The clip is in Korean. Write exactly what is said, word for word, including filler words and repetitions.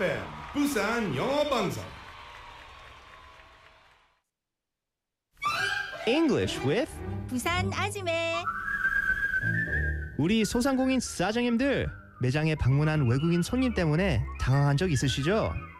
에프엠 부산 영어 방송. English with 부산 아지매. 우리 소상공인 사장님들 매장에 방문한 외국인 손님 때문에 당황한 적 있으시죠?